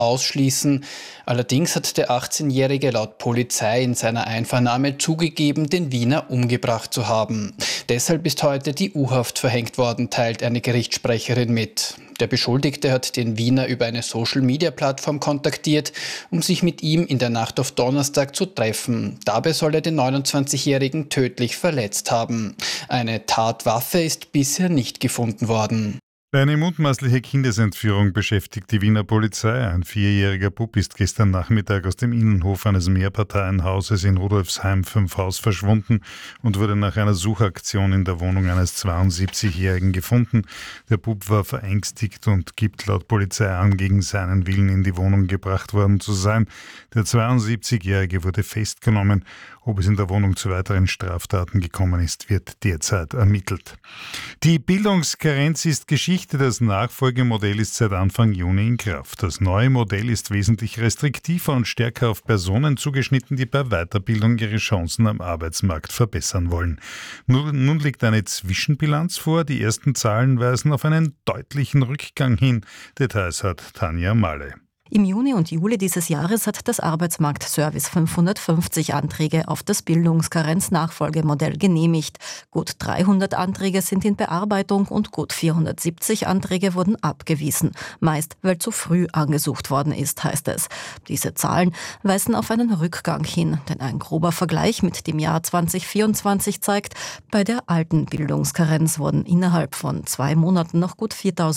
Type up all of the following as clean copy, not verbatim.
ausschließen. Allerdings hat der 18-Jährige laut Polizei in seiner Einvernahme zugegeben, den Wiener umgebracht zu haben. Deshalb ist heute die U-Haft verhängt worden, teilt eine Gerichtssprecherin mit. Der Beschuldigte hat den Wiener über eine Social-Media-Plattform kontaktiert, um sich mit ihm in der Nacht auf Donnerstag zu treffen. Dabei soll er den 29-Jährigen tödlich verletzt haben. Eine Tatwaffe ist bisher nicht gefunden worden. Eine mutmaßliche Kindesentführung beschäftigt die Wiener Polizei. Ein 4-jähriger Bub ist gestern Nachmittag aus dem Innenhof eines Mehrparteienhauses in Rudolfsheim 5 Haus verschwunden und wurde nach einer Suchaktion in der Wohnung eines 72-Jährigen gefunden. Der Bub war verängstigt und gibt laut Polizei an, gegen seinen Willen in die Wohnung gebracht worden zu sein. Der 72-Jährige wurde festgenommen. Ob es in der Wohnung zu weiteren Straftaten gekommen ist, wird derzeit ermittelt. Die Bildungskarenz ist Geschichte. Das Nachfolgemodell ist seit Anfang Juni in Kraft. Das neue Modell ist wesentlich restriktiver und stärker auf Personen zugeschnitten, die bei Weiterbildung ihre Chancen am Arbeitsmarkt verbessern wollen. Nun liegt eine Zwischenbilanz vor. Die ersten Zahlen weisen auf einen deutlichen Rückgang hin. Details hat Tanja Malle. Im Juni und Juli dieses Jahres hat das Arbeitsmarktservice 550 Anträge auf das Bildungskarenz-Nachfolgemodell genehmigt. Gut 300 Anträge sind in Bearbeitung und gut 470 Anträge wurden abgewiesen. Meist, weil zu früh angesucht worden ist, heißt es. Diese Zahlen weisen auf einen Rückgang hin, denn ein grober Vergleich mit dem Jahr 2024 zeigt, bei der alten Bildungskarenz wurden innerhalb von 2 Monaten noch gut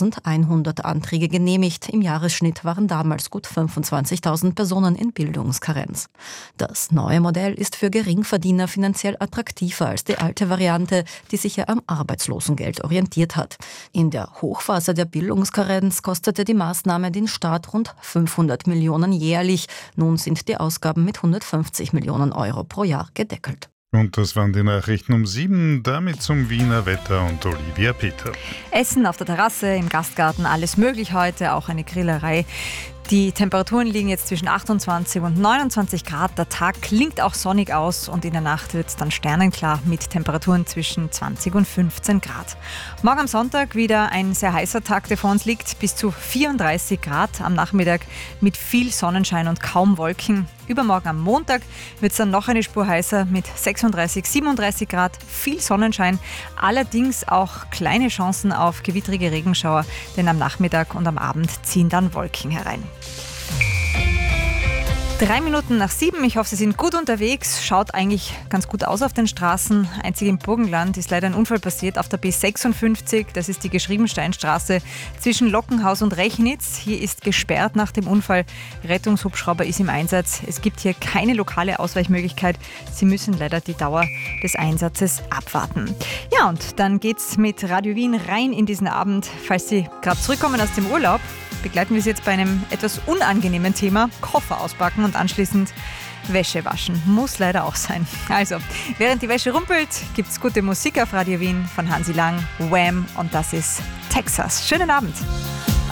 4.100 Anträge genehmigt. Im Jahresschnitt waren damals gut 25.000 Personen in Bildungskarenz. Das neue Modell ist für Geringverdiener finanziell attraktiver als die alte Variante, die sich ja am Arbeitslosengeld orientiert hat. In der Hochphase der Bildungskarenz kostete die Maßnahme den Staat rund 500 Millionen jährlich. Nun sind die Ausgaben mit 150 Millionen Euro pro Jahr gedeckelt. Und das waren die Nachrichten um 7, damit zum Wiener Wetter und Olivia Peter. Essen auf der Terrasse, im Gastgarten, alles möglich heute, auch eine Grillerei. Die Temperaturen liegen jetzt zwischen 28 und 29 Grad. Der Tag klingt auch sonnig aus und in der Nacht wird es dann sternenklar mit Temperaturen zwischen 20 und 15 Grad. Morgen am Sonntag wieder ein sehr heißer Tag, der vor uns liegt, bis zu 34 Grad am Nachmittag mit viel Sonnenschein und kaum Wolken. Übermorgen am Montag wird es dann noch eine Spur heißer mit 36, 37 Grad, viel Sonnenschein, allerdings auch kleine Chancen auf gewittrige Regenschauer, denn am Nachmittag und am Abend ziehen dann Wolken herein. 3 Minuten nach 7. Ich hoffe, Sie sind gut unterwegs. Schaut eigentlich ganz gut aus auf den Straßen. Einzig im Burgenland ist leider ein Unfall passiert auf der B56. Das ist die Geschriebensteinstraße zwischen Lockenhaus und Rechnitz. Hier ist gesperrt nach dem Unfall. Rettungshubschrauber ist im Einsatz. Es gibt hier keine lokale Ausweichmöglichkeit. Sie müssen leider die Dauer des Einsatzes abwarten. Ja, und dann geht's mit Radio Wien rein in diesen Abend. Falls Sie gerade zurückkommen aus dem Urlaub, begleiten wir Sie jetzt bei einem etwas unangenehmen Thema, Koffer auspacken und anschließend Wäsche waschen. Muss leider auch sein. Also, während die Wäsche rumpelt, gibt es gute Musik auf Radio Wien von Hansi Lang, Wham! Und das ist Texas. Schönen Abend.